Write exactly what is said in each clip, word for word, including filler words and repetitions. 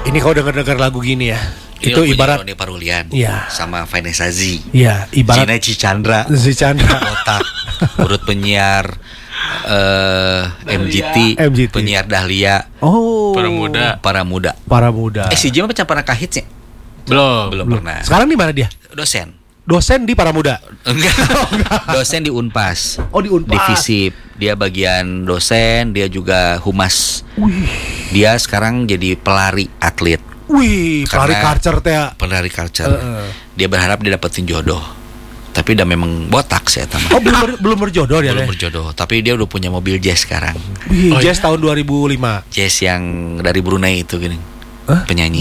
Ini kau dengar-dengar lagu gini ya. Ini itu ibarat Roni Parulian ya. sama Vanessa Z. Iya, ibarat Gina Cichandra. Cichandra. Otak. Urut penyiar uh, M G T, M G T, penyiar Dahlia. Oh. Para muda. Para muda. Para muda. Eh si Jim macam pernah kahitsnya? Belum. Belum Belum. pernah. Sekarang di mana dia? Dosen. Dosen di Para Muda. Enggak. Dosen di Unpas. Oh, di Unpas. Di FISIP. Dia bagian dosen, dia juga humas. Wih. Dia sekarang jadi pelari atlet. Wih, pelari Karena- karcer teh. Pelari culture. Uh-uh. Dia berharap dia dapetin jodoh. Tapi udah memang botak sih eta mah. Oh, belum ber- belum berjodoh dia Belum teh. berjodoh, tapi dia udah punya mobil jazz sekarang. Wih, Oh, Jazz tahun dua ribu lima. Jazz yang dari Brunei itu gini. Hah? Penyanyi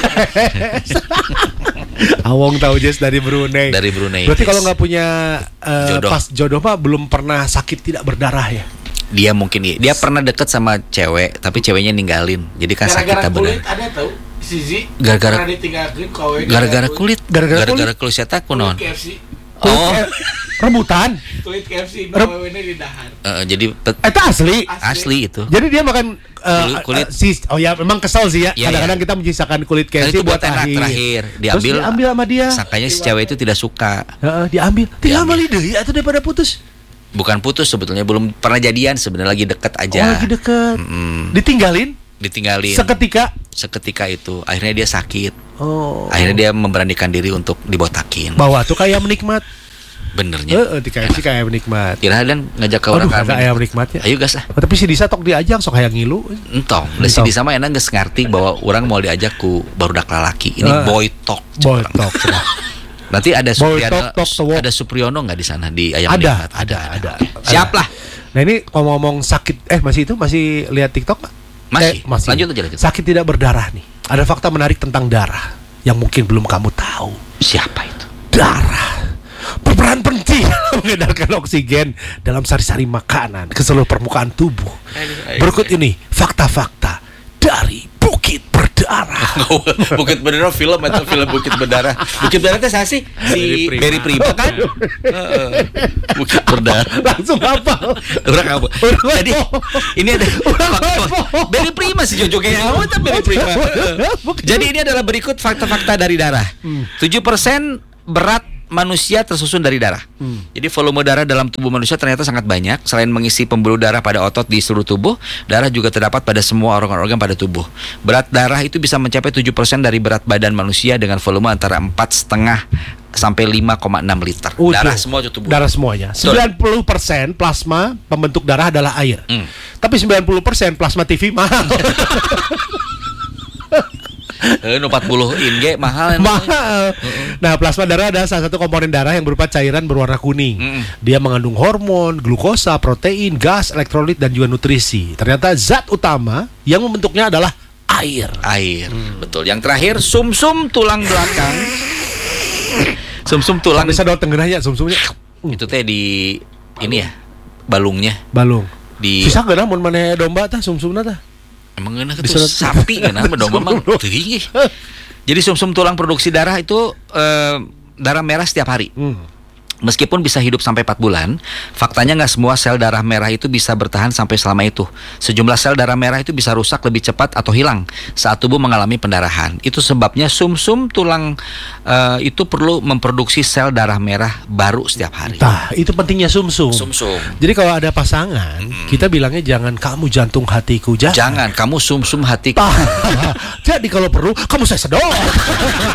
Awong tahu Jazz dari Brunei. dari Brunei. Berarti Jazz. kalau nggak punya eh, Jodoh. pas jodoh mah belum pernah sakit tidak berdarah ya. Dia mungkin dia pernah deket sama cewek, tapi ceweknya ninggalin. Jadi kan sakit Gara-gara bener. kulit ada tahu Sizi Gara-gara- pernah ditinggalkeun kowe Gara-gara kulit, Gara-gara gara-gara kulit saya tak kunon. Kulit K F C Oh, Eh, rebutan. kulit K F C Rem- no wewe di dahar eh, jadi pe- Itu asli. asli itu. Jadi dia makan eh, Kulit- kulit. eh, sis. Oh ya, memang kesel sih ya. Iya, Kadang-kadang iya. kita menyisakan kulit Dan K F C itu buat buat enak akhir. terakhir. Terus Diambil, diambil sama dia. sangkanya si cewek itu tidak suka. Heeh, diambil. Tinggal Diambil. beli deui atau daripada putus. Bukan putus sebetulnya, belum pernah jadian, sebenarnya lagi deket Oh, aja. lagi deket. Mm-mm. Ditinggalin Ditinggalin. seketika. Seketika itu, akhirnya dia sakit. Oh. Akhirnya dia memberanikan diri untuk dibotakin. Bawa tuh kayak menikmat. Benernya. Heeh, di K F C kayak menikmat. Kira dan ngajak ke Aduh, orang kagak kami. aya menikmatnya. Ayo gas lah. Oh, tapi si Disa tok diajak sok hayang ngilu. Entong, da si Entong. Disa mah enak geus ngarti bahwa orang mau diajak ku barudak lalaki. Ini Ah. boy talk. Boy cenah. talk. cenah. Nanti ada Boy Supriyono, talk, talk to walk. ada Supriyono nggak di sana di Ayam Ada, Nikmat? ada, ada. Siap lah. Nah, ini ngomong-ngomong sakit, eh masih itu masih lihat TikTok nggak? Masih. Eh, masih. Lanjut aja, lanjut. Sakit tidak berdarah nih. Ada fakta menarik tentang darah yang mungkin belum kamu tahu. Siapa itu? Darah berperan penting mengedarkan oksigen dalam sari-sari makanan ke seluruh permukaan tubuh. Berikut ini fakta-fakta dari Bukit Berdarah. Bukit Berdarah film atau film Bukit Berdarah? Bukit Berdarah itu siapa sih? Si Berry Prima. Berry Prima kan? Heeh. Bukit Berdarah. Langsung apa? Orang apa? Jadi ini ada Berry Prima si Jojo kayak apa tuh Berry Prima. Jadi ini adalah berikut fakta-fakta dari darah. tujuh persen berat manusia tersusun dari darah. Jadi volume darah dalam tubuh manusia ternyata sangat banyak. Selain mengisi pembuluh darah pada otot di seluruh tubuh, darah juga terdapat pada semua organ-organ pada tubuh. Berat darah itu bisa mencapai tujuh persen dari berat badan manusia dengan volume antara empat koma lima sampai lima koma enam liter. Oh, Darah tuh. semua itu tubuh. Darah semuanya. Betul. sembilan puluh persen plasma pembentuk darah adalah air. Hmm. Tapi sembilan puluh persen plasma T V mahal. Eh, empat puluh in ge mahal. mahal. Nah, plasma darah adalah salah satu komponen darah yang berupa cairan berwarna kuning. Mm-mm. Dia mengandung hormon, glukosa, protein, gas, elektrolit dan juga nutrisi. Ternyata zat utama yang membentuknya adalah air. Air, betul. Yang terakhir sumsum tulang belakang. Sumsum tulang Bisa dot tenggenahnya sumsumnya itu teh di ini ya balungnya balung. di Sisa geuna mun maneh domba tah sumsumna tah. emang enak itu Disunat. sapi kan domba mah teuing. Jadi sumsum tulang produksi darah itu eh, darah merah setiap hari. Hmm. Meskipun bisa hidup sampai empat bulan, faktanya nggak semua sel darah merah itu bisa bertahan sampai selama itu. Sejumlah sel darah merah itu bisa rusak lebih cepat atau hilang saat tubuh mengalami pendarahan. Itu sebabnya sumsum tulang eh, itu perlu memproduksi sel darah merah baru setiap hari. Tah, itu pentingnya sumsum. Sumsum. Jadi kalau ada pasangan, kita bilangnya jangan kamu jantung hatiku, jangan. Jangan kamu sumsum hatiku. Tah. Jadi kalau perlu kamu saya sedot.